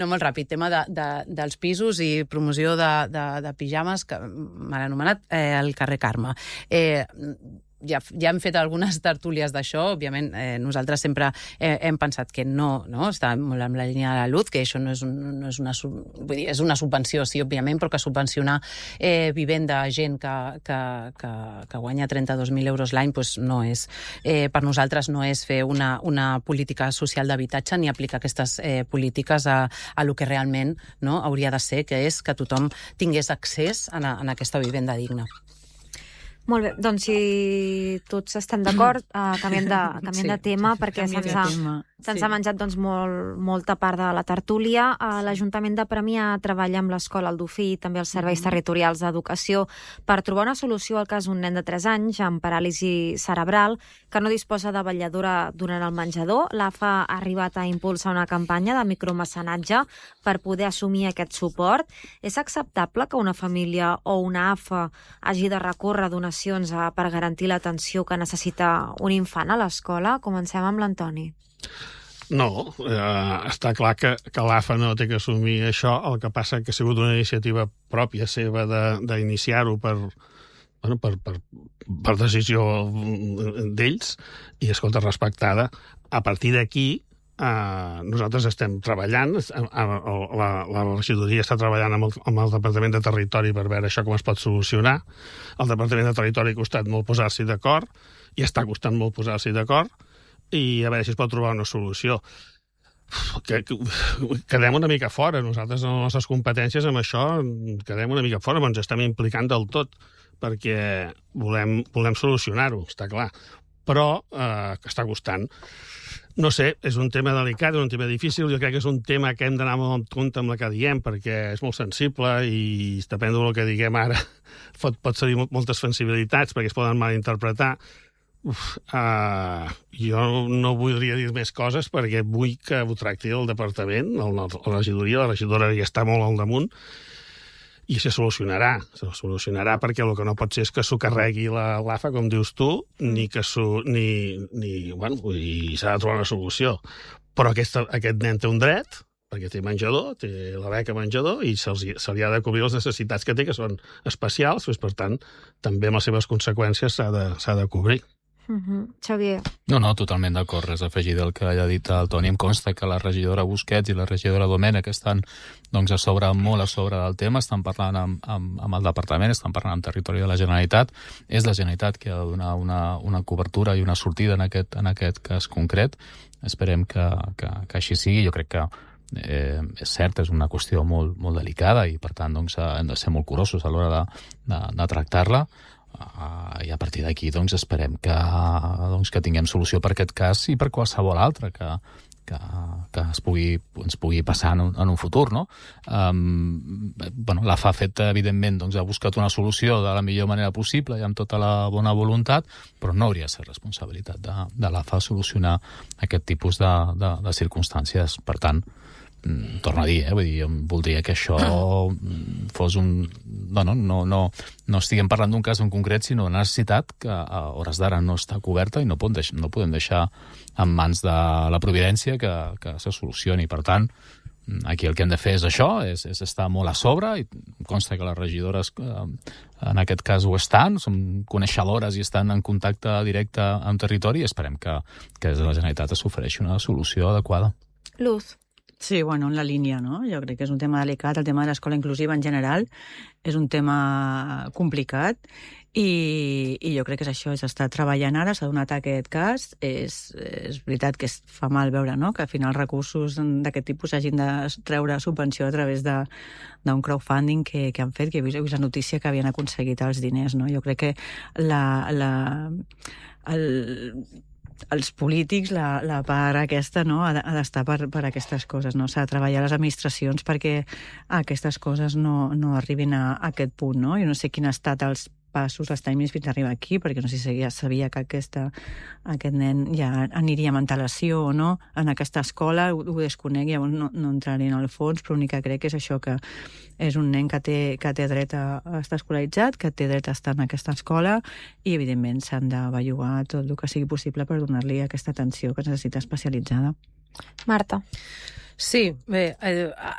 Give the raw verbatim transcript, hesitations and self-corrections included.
No, molt ràpid, tema de, de, dels pisos i promoció de, de, de pijames, que m'han anomenat eh, el carrer Carme. Eh, ja, ja hem fet algunes tertúlies d'això, òbviament eh, nosaltres sempre eh, hem pensat que no, no, està molt en la línia de la Luz, que això no és, un, no és una vull dir, és una subvenció, sí, òbviament, però que subvencionar eh, vivenda a gent que, que, que, que guanya trenta-dos mil euros l'any pues no és, eh, per nosaltres no és fer una, una política social d'habitatge ni aplicar aquestes eh, polítiques a, a lo que realment no, hauria de ser, que és que tothom tingués accés a, a aquesta vivenda digna. Molt bé, doncs si tots estan d'acord, uh, canviem, de, canviem sí, de tema, perquè se'ns ha, se sí. ha menjat doncs, molt, molta part de la tertúlia. Uh, L'Ajuntament de Premià treballa amb l'Escola El Dofí i també els serveis mm. territorials d'educació per trobar una solució al cas d'un nen de tres anys amb paràlisi cerebral que no disposa de vetlladora durant el menjador. L'A F A ha arribat a impulsar una campanya de micromecenatge per poder assumir aquest suport. És acceptable que una família o una A F A hagi de recórrer donacions per garantir l'atenció que necessita un infant a l'escola? Comencem amb l'Antoni. No, eh, està clar que, que l'A F A no té que assumir això, el que passa que ha sigut una iniciativa pròpia seva d'iniciar-ho per, bueno, per, per, per decisió d'ells i, escolta, respectada. A partir d'aquí, Uh, nosaltres estem treballant, la, la regidoria està treballant amb el, amb el Departament de Territori per veure això com es pot solucionar. El Departament de Territori ha costat molt posar-s'hi d'acord i està costant molt posar-s'hi d'acord i a veure si es pot trobar una solució. Que, que, quedem una mica fora, nosaltres en les nostres competències amb això quedem una mica fora, però ens estem implicant del tot perquè volem, volem solucionar-ho, està clar, però eh, que està costant. No sé, és un tema delicat, és un tema difícil, jo crec que és un tema que hem d'anar molt en compte amb la que diem, perquè és molt sensible i depèn del que diguem ara pot, pot ser moltes sensibilitats perquè es poden malinterpretar. Uf, uh, jo no voldria dir més coses perquè vull que ho tracti el departament, el, la regidoria, la regidora ja està molt al damunt, i se solucionarà, se solucionarà perquè el que no pot ser és que s'ho carregui l'A F A, com dius tu, ni que s'ho... ni, ni, bueno, i s'ha de trobar una solució. Però aquesta, aquest nen té un dret, perquè té menjador, té la beca menjador, i se li ha de cobrir les necessitats que té, que són especials, doncs, per tant, també amb les seves conseqüències s'ha de, s'ha de cobrir. Uh-huh. Xavier. No, no, totalment d'acord. Res a afegir del que ja ha dit el Toni. Em consta que la regidora Busquets i la regidora Domènech estan doncs, a sobre, molt a sobre del tema, estan parlant amb, amb, amb el departament, estan parlant amb territori de la Generalitat. És la Generalitat que ha de donar una, una cobertura i una sortida en aquest, en aquest cas concret. Esperem que, que, que així sigui. Jo crec que eh, és cert, és una qüestió molt, molt delicada i per tant doncs, hem de ser molt curosos a l'hora de, de, de tractar-la. Uh, i a partir d'aquí doncs, esperem que, doncs, que tinguem solució per aquest cas i per qualsevol altre que, que, que es pugui, ens pugui passar en un, en un futur, no? Um, bueno, l'A F A ha fet, evidentment, doncs, ha buscat una solució de la millor manera possible i amb tota la bona voluntat, però no hauria de ser responsabilitat de, de l'A F A solucionar aquest tipus de, de, de circumstàncies. Per tant, torno a dir, eh? Vull dir, voldria que això fos un... No, no, no, no, no estiguem parlant d'un cas en concret, sinó una necessitat que a hores d'ara no està coberta i no, pot deix... no podem deixar en mans de la providència que, que se solucioni. Per tant, aquí el que hem de fer és això, és, és estar molt a sobre, i em consta que les regidores eh, en aquest cas ho estan, són coneixedores i estan en contacte directe amb territori, i esperem que, que des de la Generalitat s'ofereixi una solució adequada. Luz. Sí, bueno, en la línia, no? Jo crec que és un tema delicat, el tema de l'escola inclusiva en general és un tema complicat i, i jo crec que és això, és estar treballant ara, s'ha donat aquest cas, és, és veritat que es fa mal veure, no?, que al final recursos d'aquest tipus hagin de treure subvenció a través de d'un crowdfunding que, que han fet, que he vist, he vist la notícia que havien aconseguit els diners, no? Jo crec que la... la el, els polítics, la, la part aquesta, no, ha d'estar per, per aquestes coses, no? S'ha de treballar a les administracions perquè aquestes coses no, no arribin a, a aquest punt, no? Jo no sé quin ha estat els passos, els timings fins a arribar aquí, perquè no sé si ja sabia que aquesta, aquest nen ja aniria amb antelació o no en aquesta escola, ho, ho desconec, llavors no, no entraré en el fons, però l'únic que crec és això, que és un nen que té, que té dret a, a estar escolaritzat, que té dret a estar en aquesta escola i, evidentment, s'han de bellugar tot el que sigui possible per donar-li aquesta atenció que necessita especialitzada. Marta. Sí, bé, eh,